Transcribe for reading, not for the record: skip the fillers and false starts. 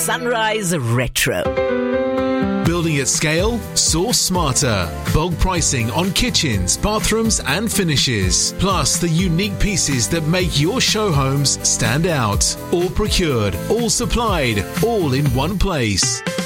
Sunrise Retro. Building at scale? Source smarter. Bulk pricing on kitchens, bathrooms and finishes. Plus the unique pieces that make your show homes stand out. All procured, all supplied, all in one place.